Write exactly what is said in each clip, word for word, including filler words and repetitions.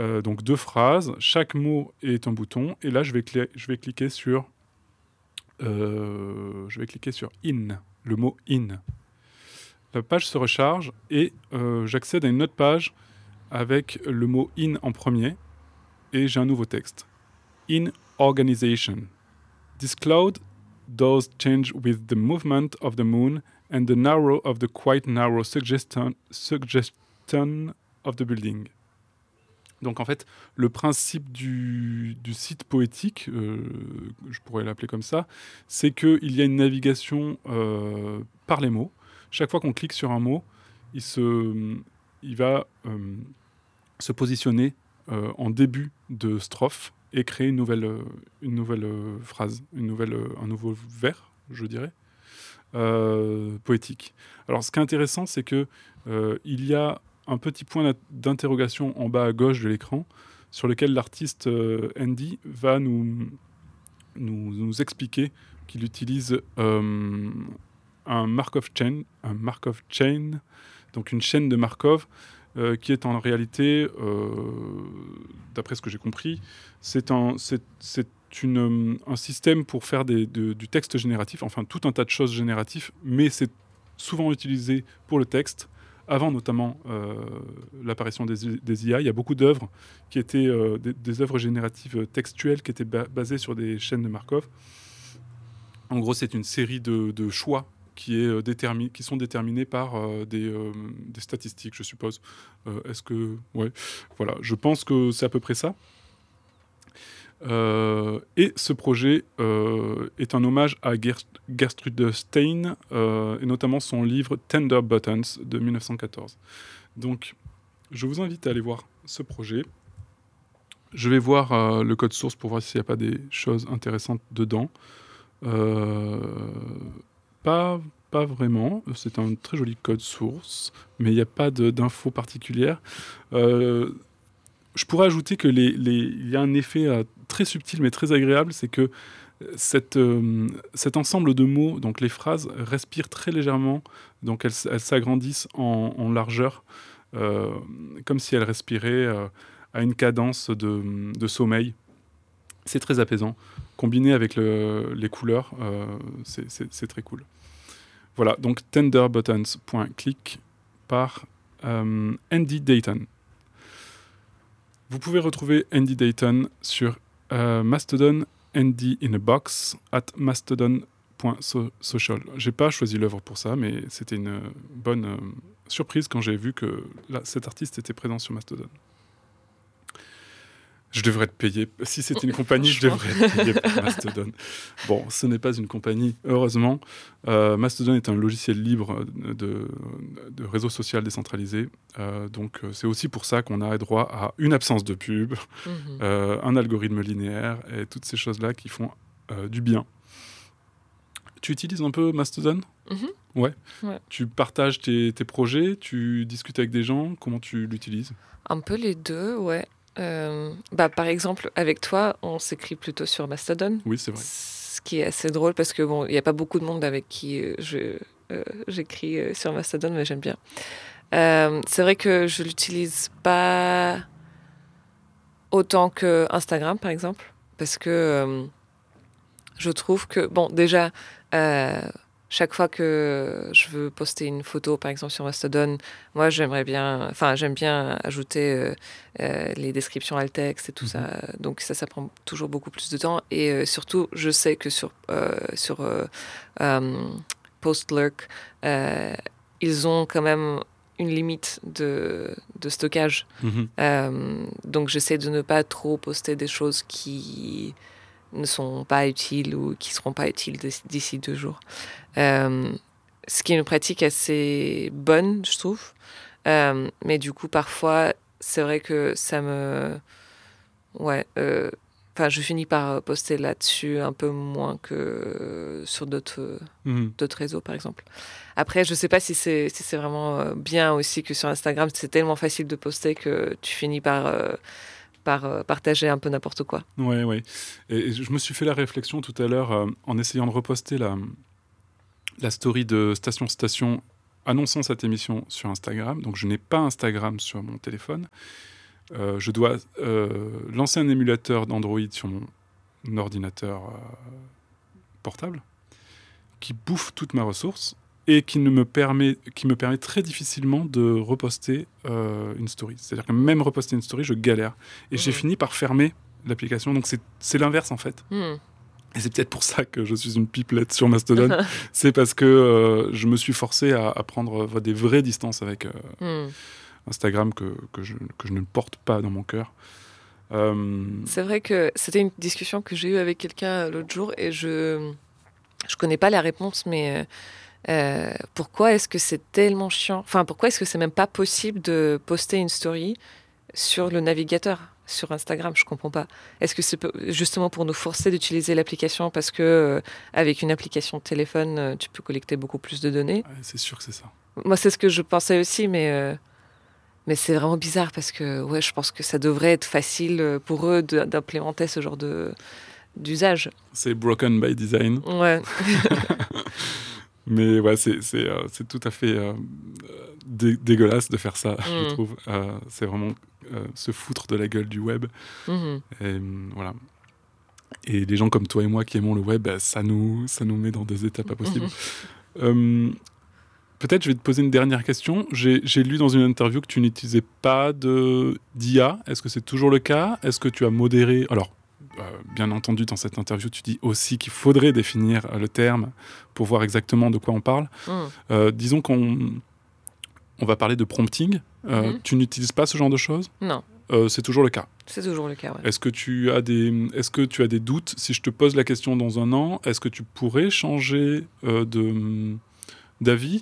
euh, donc deux phrases. Chaque mot est un bouton. Et là, je vais, cl- je vais cliquer sur... euh, je vais cliquer sur « in », le mot « in ». La page se recharge et euh, j'accède à une autre page avec le mot « in » en premier. Et j'ai un nouveau texte. « In organization. This cloud does change with the movement of the moon and the narrow of the quite narrow suggestion, suggestion of the building. » Donc en fait, le principe du, du site poétique, euh, je pourrais l'appeler comme ça, c'est qu'il y a une navigation euh, par les mots. Chaque fois qu'on clique sur un mot, il, se, il va euh, se positionner euh, en début de strophe et créer une nouvelle, euh, une nouvelle euh, phrase, une nouvelle, euh, un nouveau vers, je dirais, euh, poétique. Alors, ce qui est intéressant, c'est que euh, il y a un petit point d'interrogation en bas à gauche de l'écran sur lequel l'artiste euh, Andy va nous, nous, nous expliquer qu'il utilise euh, un Markov chain, un Markov chain, donc une chaîne de Markov euh, qui est en réalité, euh, d'après ce que j'ai compris, c'est un, c'est, c'est une, un système pour faire des, de, du texte génératif, enfin tout un tas de choses génératives, mais c'est souvent utilisé pour le texte, avant notamment euh, l'apparition des, des I A. Il y a beaucoup d'œuvres qui étaient euh, des, des œuvres génératives textuelles qui étaient ba- basées sur des chaînes de Markov. En gros, c'est une série de, de choix qui, est, euh, détermi- qui sont déterminés par euh, des, euh, des statistiques, je suppose. Euh, est-ce que... Ouais, voilà. Je pense que c'est à peu près ça. Euh, et ce projet euh, est un hommage à Ger- Gertrude Stein, euh, et notamment son livre Tender Buttons de dix-neuf cent quatorze. Donc, je vous invite à aller voir ce projet. Je vais voir euh, le code source pour voir s'il n'y a pas des choses intéressantes dedans. Euh, pas, pas vraiment. C'est un très joli code source, mais il n'y a pas de, d'infos particulières. Euh, je pourrais ajouter que les, les, il y a un effet euh, très subtil mais très agréable, c'est que cette, euh, cet ensemble de mots, donc les phrases, respirent très légèrement, donc elles, elles s'agrandissent en, en largeur, euh, comme si elles respiraient euh, à une cadence de, de sommeil. C'est très apaisant. Combiné avec le, les couleurs, euh, c'est, c'est, c'est très cool. Voilà, donc tenderbuttons.click par euh, Andy Dayton. Vous pouvez retrouver Andy Dayton sur euh, Mastodon, Andy in a box at mastodon.social. J'ai pas choisi l'œuvre pour ça, mais c'était une bonne euh, surprise quand j'ai vu que là, cet artiste était présent sur Mastodon. Je devrais être payé. Si c'était une compagnie, je devrais être payé par Mastodon. Bon, ce n'est pas une compagnie, heureusement. Euh, Mastodon est un logiciel libre de, de réseau social décentralisé. Euh, donc, c'est aussi pour ça qu'on a droit à une absence de pub, mm-hmm. euh, un algorithme linéaire et toutes ces choses-là qui font euh, du bien. Tu utilises un peu Mastodon ? Mm-hmm. Ouais. ouais. Tu partages tes, tes projets, tu discutes avec des gens. Comment tu l'utilises ? Un peu les deux, ouais. Euh, bah, par exemple, avec toi, on s'écrit plutôt sur Mastodon. Oui, c'est vrai. Ce qui est assez drôle parce que bon, il n'y a pas beaucoup de monde avec qui euh, je, euh, j'écris euh, sur Mastodon, mais j'aime bien. Euh, c'est vrai que je l'utilise pas autant que Instagram, par exemple, parce que euh, je trouve que bon, déjà. Euh, Chaque fois que je veux poster une photo, par exemple sur Mastodon, moi j'aimerais bien, enfin j'aime bien ajouter euh, euh, les descriptions alt texte et tout mmh. ça. Donc ça, ça prend toujours beaucoup plus de temps. Et euh, surtout, je sais que sur euh, sur euh, um, Postlurk, euh, ils ont quand même une limite de, de stockage. Mmh. Euh, donc j'essaie de ne pas trop poster des choses qui ne sont pas utiles ou qui seront pas utiles d'ici deux jours. Euh, ce qui est une pratique assez bonne, je trouve. Euh, mais du coup, parfois, c'est vrai que ça me... Ouais. Euh... Enfin, je finis par poster là-dessus un peu moins que sur d'autres, mmh. d'autres réseaux, par exemple. Après, je ne sais pas si c'est, si c'est vraiment bien aussi que sur Instagram, c'est tellement facile de poster que tu finis par... Euh, par euh, partager un peu n'importe quoi. Ouais, ouais. Et, et je me suis fait la réflexion tout à l'heure euh, en essayant de reposter la, la story de Station Station annonçant cette émission sur Instagram. Donc, je n'ai pas Instagram sur mon téléphone. euh, je dois euh, lancer un émulateur d'Android sur mon ordinateur euh, portable qui bouffe toutes mes ressources et qui, ne me, permet, qui me permet très difficilement de reposter euh, une story. C'est-à-dire que même reposter une story, je galère. Et mmh. j'ai fini par fermer l'application. Donc c'est, c'est l'inverse en fait. Mmh. Et c'est peut-être pour ça que je suis une pipelette sur Mastodon. C'est parce que euh, je me suis forcé à, à prendre euh, des vraies distances avec euh, mmh. Instagram que, que, je, que je ne porte pas dans mon cœur. Euh... C'est vrai que c'était une discussion que j'ai eue avec quelqu'un l'autre jour et je je connais pas la réponse, mais euh, pourquoi est-ce que c'est tellement chiant ? Enfin, pourquoi est-ce que c'est même pas possible de poster une story sur le navigateur, sur Instagram ? Je comprends pas. Est-ce que c'est justement pour nous forcer d'utiliser l'application parce que euh, avec une application de téléphone, tu peux collecter beaucoup plus de données ? Ouais, c'est sûr que c'est ça. Moi, c'est ce que je pensais aussi, mais euh, mais c'est vraiment bizarre parce que ouais, je pense que ça devrait être facile pour eux de, d'implémenter ce genre de d'usage. C'est broken by design. Ouais. Mais ouais, c'est, c'est, euh, c'est tout à fait euh, dé- dégueulasse de faire ça, mm. je trouve. Euh, c'est vraiment euh, se foutre de la gueule du web. Mm-hmm. Et, voilà. Et les gens comme toi et moi qui aimons le web, bah, ça, nous, ça nous met dans des états pas possibles. Mm-hmm. Euh, peut-être je vais te poser une dernière question. J'ai, j'ai lu dans une interview que tu n'utilisais pas de, d'I A. Est-ce que c'est toujours le cas ? Est-ce que tu as modéré... Alors, Euh, bien entendu, dans cette interview, tu dis aussi qu'il faudrait définir euh, le terme pour voir exactement de quoi on parle. Mm. Euh, disons qu'on on va parler de prompting. Euh, mm-hmm. Tu n'utilises pas ce genre de choses ? Non. Euh, c'est toujours le cas. C'est toujours le cas, ouais. Est-ce que tu as des, est-ce que tu as des doutes ? Si je te pose la question dans un an, est-ce que tu pourrais changer euh, de, d'avis ?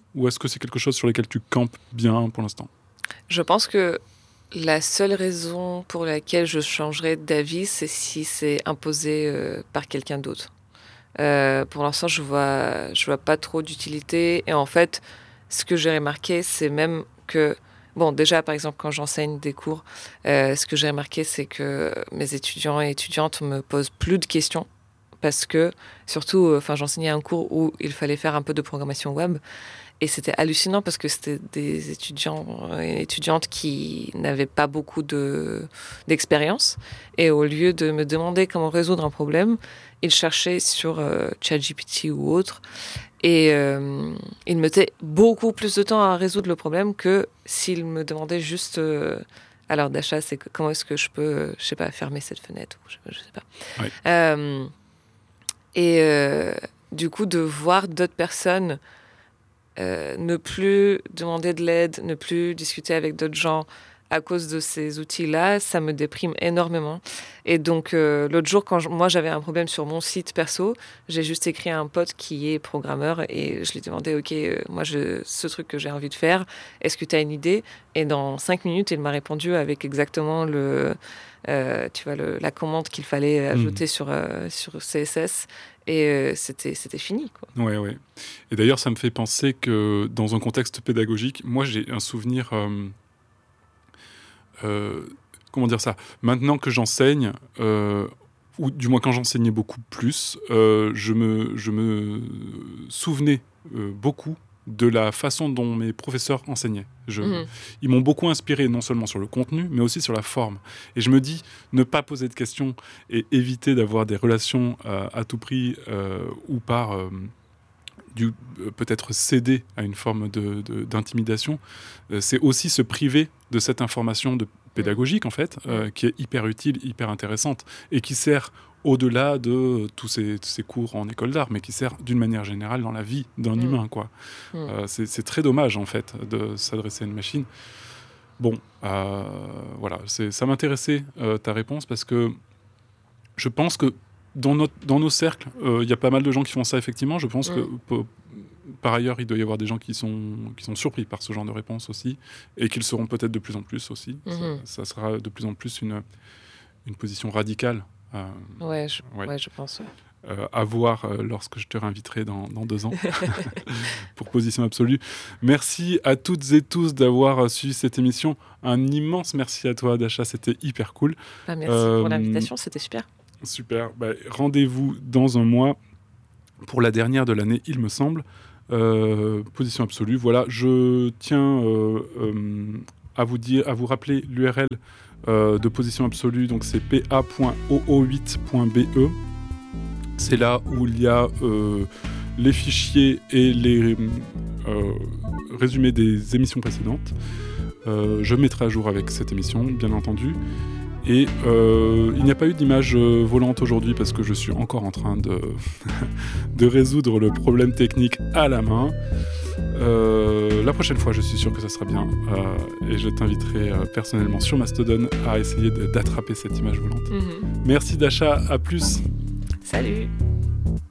Ou est-ce que c'est quelque chose sur lequel tu campes bien pour l'instant ? Je pense que la seule raison pour laquelle je changerais d'avis, c'est si c'est imposé euh, par quelqu'un d'autre. Euh, pour l'instant, je vois, je vois pas trop d'utilité. Et en fait, ce que j'ai remarqué, c'est même que... Bon, déjà, par exemple, quand j'enseigne des cours, euh, ce que j'ai remarqué, c'est que mes étudiants et étudiantes me posent plus de questions. Parce que, surtout, enfin, j'enseignais un cours où il fallait faire un peu de programmation web. Et c'était hallucinant parce que c'était des étudiants et étudiantes qui n'avaient pas beaucoup de, d'expérience. Et au lieu de me demander comment résoudre un problème, ils cherchaient sur euh, ChatGPT ou autre. Et euh, ils mettaient beaucoup plus de temps à résoudre le problème que s'ils me demandaient juste... Euh, à l'heure d'achat, c'est que, comment est-ce que je peux, je sais pas, fermer cette fenêtre ? Je, je sais pas. Oui. Euh, et euh, du coup, de voir d'autres personnes... Euh, ne plus demander de l'aide, ne plus discuter avec d'autres gens à cause de ces outils-là, ça me déprime énormément. Et donc, euh, l'autre jour, quand je, moi, j'avais un problème sur mon site perso, j'ai juste écrit à un pote qui est programmeur et je lui ai demandé, OK, euh, moi, je, ce truc que j'ai envie de faire, est-ce que tu as une idée ? Et dans cinq minutes, il m'a répondu avec exactement le, euh, tu vois, le, la commande qu'il fallait ajouter mmh. sur, euh, sur C S S. Et euh, c'était, c'était fini, quoi. Ouais, ouais. Et d'ailleurs, ça me fait penser que dans un contexte pédagogique, moi, j'ai un souvenir... Euh, euh, comment dire ça ? Maintenant que j'enseigne, euh, ou du moins quand j'enseignais beaucoup plus, euh, je, me, je me souvenais euh, beaucoup de la façon dont mes professeurs enseignaient. Je, mmh. Ils m'ont beaucoup inspiré, non seulement sur le contenu, mais aussi sur la forme. Et je me dis, ne pas poser de questions et éviter d'avoir des relations euh, à tout prix euh, ou par euh, du, euh, peut-être céder à une forme de, de, d'intimidation, euh, c'est aussi se priver de cette information de pédagogique, en fait, euh, qui est hyper utile, hyper intéressante, et qui sert au-delà de tous ces, ces cours en école d'art, mais qui sert d'une manière générale dans la vie d'un mmh. humain, quoi. Mmh. Euh, c'est, c'est très dommage, en fait, de s'adresser à une machine. Bon, euh, voilà, c'est, ça m'intéressait, euh, ta réponse, parce que je pense que dans, notre, dans nos cercles, il euh, y a pas mal de gens qui font ça, effectivement. Je pense mmh. que, p- par ailleurs, il doit y avoir des gens qui sont, qui sont surpris par ce genre de réponse aussi, et qui le seront peut-être de plus en plus aussi. Mmh. Ça, ça sera de plus en plus une, une position radicale. Euh, ouais, je, ouais. ouais, je pense. Ouais. Euh, à voir euh, lorsque je te réinviterai dans, dans deux ans pour Position Absolue. Merci à toutes et tous d'avoir euh, suivi cette émission. Un immense merci à toi, Dasha, c'était hyper cool. Bah, merci euh, pour l'invitation, c'était super. Super. Bah, rendez-vous dans un mois pour la dernière de l'année, il me semble. Euh, Position Absolue. Voilà, je tiens euh, euh, à vous, dire, à vous rappeler l'U R L euh, de Position Absolue, donc c'est p a point o o huit point b e. C'est là où il y a euh, les fichiers et les euh, résumés des émissions précédentes. Euh, je mettrai à jour avec cette émission, bien entendu. Et euh, il n'y a pas eu d'image euh, volante aujourd'hui parce que je suis encore en train de, de résoudre le problème technique à la main. Euh, la prochaine fois, je suis sûr que ça sera bien. Euh, et je t'inviterai euh, personnellement sur Mastodon à essayer de, d'attraper cette image volante. Mm-hmm. Merci Dasha, à plus. Salut.